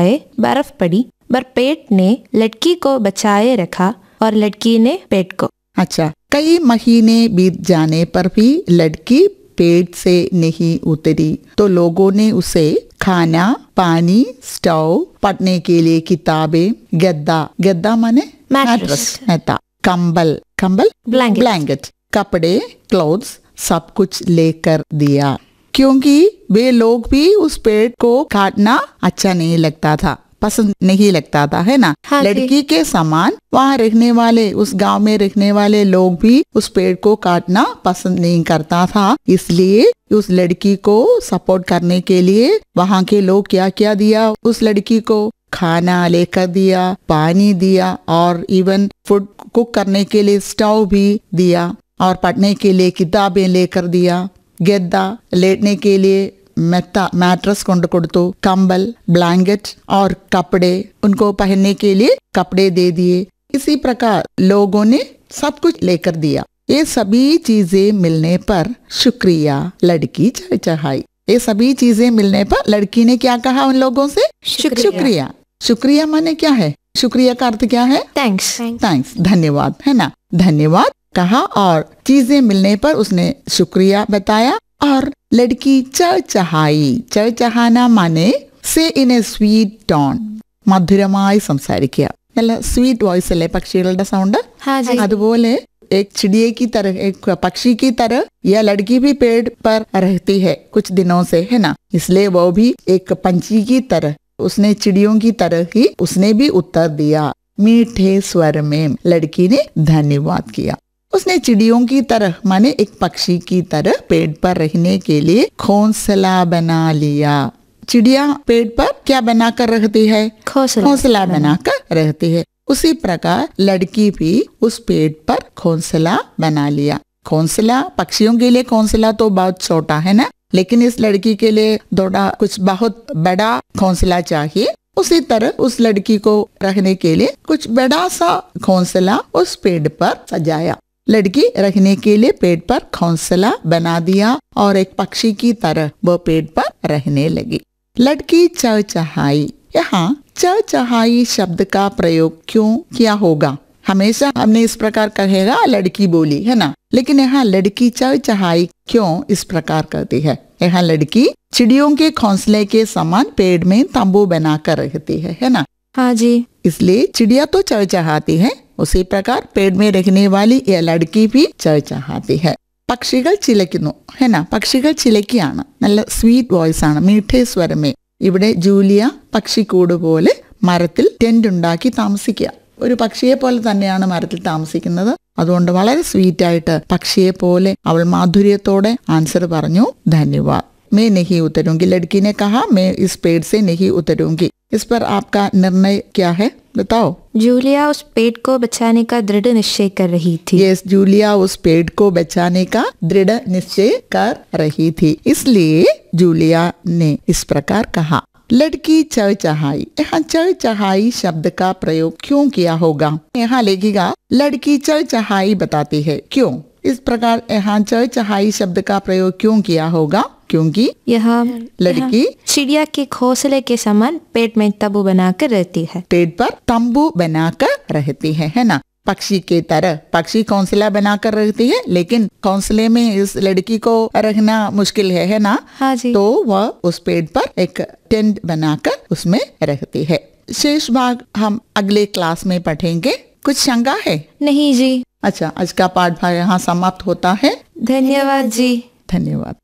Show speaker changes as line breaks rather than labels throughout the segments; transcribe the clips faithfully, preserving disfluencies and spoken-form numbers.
आए, बर्फ पड़ी, पर पेट ने लड़की को बचाए रखा और लड़की ने पेट को।
अच्छा, कई महीने बीत जाने पर भी लड़की पेट से नहीं उतरी तो लोगों ने उसे खाना, पानी, स्टोव, पढ़ने के लिए किताबें, गद्दा, गद्दा माने मैट्रेस, मेता, कंबल, कंबल
ब्लैंकेट,
ब्लैंकेट, कपड़े, क्लोथ्स, सब कुछ लेकर दिया, क्योंकि वे लोग भी उस पेड़ को काटना अच्छा नहीं लगता था, पसंद नहीं लगता था, है ना।
हाँ,
लड़की के समान वहाँ रहने वाले, उस गांव में रहने वाले लोग भी उस पेड़ को काटना पसंद नहीं करता था। इसलिए उस लड़की को सपोर्ट करने के लिए वहाँ के लोग क्या क्या दिया उस लड़की को, खाना लेकर दिया, पानी दिया और इवन फूड कुक करने के लिए स्टोव भी दिया और पढ़ने के लिए किताबें लेकर दिया, गद्दा लेटने के लिए मेता मैट्रेस कोंड कोडतो, कंबल ब्लैंकेट और कपड़े उनको पहनने के लिए कपड़े दे दिए। इसी प्रकार लोगों ने सब कुछ लेकर दिया। ये सभी चीजें मिलने पर शुक्रिया लड़की चहचहाई। ये सभी चीजें मिलने पर लड़की ने क्या कहा उन लोगों से? शुक्रिया। शुक्रिया माने क्या है? शुक्रिया का अर्थ क्या है?
थैंक्स।
थैंक्स, धन्यवाद, है ना। धन्यवाद कहा और चीजें मिलने पर उसने शुक्रिया बताया और लड़की चहचहाई। चहचहाना माने से इन എ സ്വീറ്റ് ടോൺ, മധുരമായി സംസാരിക്കുക. നല്ല സ്വീറ്റ് വോയിസ് അല്ലേ പക്ഷികളുടെ സൗണ്ട്? അതുപോലെ एक चिड़िया की तरह, एक पक्षी की तरह यह लड़की भी पेड़ पर रहती है कुछ दिनों से, है ना। इसलिए वो भी एक पंछी की तरह, उसने चिड़ियों की तरह ही उसने भी उत्तर दिया। मीठे स्वर में लड़की ने धन्यवाद किया। उसने चिड़ियों की तरह माने एक पक्षी की तरह पेड़ पर रहने के लिए घोंसला बना लिया। चिड़िया पेड़ पर क्या बनाकर रहती है? घोंसला बनाकर रहती है। उसी प्रकार लड़की भी उस पेड़ पर घोंसला बना लिया। घोंसला पक्षियों के लिए घोंसला तो बहुत छोटा है ना, लेकिन इस लड़की के लिए थोड़ा कुछ बहुत बड़ा घोंसला चाहिए। उसी तरह उस लड़की को रहने के लिए कुछ बड़ा सा घोंसला उस पेड़ पर सजाया। लड़की रहने के लिए पेड़ पर घोंसला बना दिया और एक पक्षी की तरह वो पेड़ पर रहने लगी। लड़की चहचहाई। यहाँ चहचहाई शब्द का प्रयोग क्यों किया होगा? हमेशा हमने इस प्रकार कहेगा लड़की बोली, है ना, लेकिन यहाँ लड़की चहचहाई क्यों इस प्रकार करती है? यहाँ लड़की चिड़ियों के घोंसले के समान पेड़ में तंबू बनाकर रहती है, है ना।
हाँ जी।
इसलिए चिड़िया तो चहचहाती है, उसी प्रकार पेड़ में रहने वाली यह लड़की भी ചഹചഹാती है. പക്ഷികൾ ചിലയ്ക്കുന്നു, ഹെന, പക്ഷികൾ ചിലയ്ക്കാണ്, നല്ല സ്വീറ്റ് വോയിസ് ആണ്, മീഠേ സ്വരമേ. ഇവിടെ ജൂലിയ പക്ഷിക്കൂട് പോലെ മരത്തിൽ ടെന്റ് ഉണ്ടാക്കി താമസിക്കുക. ഒരു പക്ഷിയെ പോലെ തന്നെയാണ് മരത്തിൽ താമസിക്കുന്നത്. അതുകൊണ്ട് വളരെ സ്വീറ്റ് ആയിട്ട് പക്ഷിയെ പോലെ അവൾ മാധുര്യത്തോടെ ആൻസർ പറഞ്ഞു, ധന്യവാദ്. मैं नहीं उतरूंगी. लड़की ने कहा मैं इस पेड़ से नहीं उतरूंगी. इस पर आपका निर्णय क्या है, बताओ.
जूलिया उस पेड़ को बचाने का दृढ़ निश्चय कर रही थी.
यस, जूलिया उस पेड़ को बचाने का दृढ़ निश्चय कर रही थी. इसलिए जूलिया ने इस प्रकार कहा. लड़की चहचहाई. यहाँ चहचहाई शब्द का प्रयोग क्यों किया होगा? यहाँ लिखेगा लड़की चहचहाई बताती है. क्यों इस प्रकार यहाँ चहचहाई शब्द का प्रयोग क्यों किया होगा? क्योंकि
यह
लड़की
चिड़िया के घोंसले के समान पेड़ में तंबू बनाकर रहती है.
पेड़ पर तंबू बनाकर रहती है, है ना. पक्षी के तरह पक्षी घोंसला बनाकर रहती है, लेकिन घोंसले में इस लड़की को रहना मुश्किल है, है ना.
हाँ जी.
तो वह उस पेड़ पर एक टेंट बनाकर उसमें रहती है. शेष भाग हम अगले क्लास में पढ़ेंगे. कुछ शंका है?
नहीं जी.
अच्छा, आज का पाठ भाग यहाँ समाप्त होता है.
धन्यवाद जी.
धन्यवाद.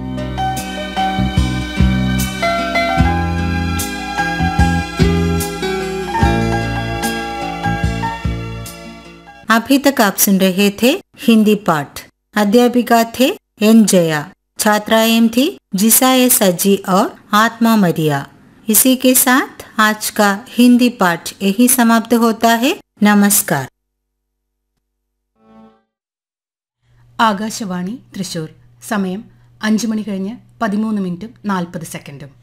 अभी तक आप सुन रहे थे हिंदी पाठ. अध्यापिका थे एन जया, छात्राएं थी जिसा एस अजी और आत्मा मरिया. इसी के साथ आज का हिंदी पाठ यही समाप्त होता है. नमस्कार.
ആകാശവാണി തൃശൂർ. സമയം അഞ്ച് മണി കഴിഞ്ഞ് പതിമൂന്ന് മിനിറ്റും നാൽപ്പത് സെക്കൻഡും.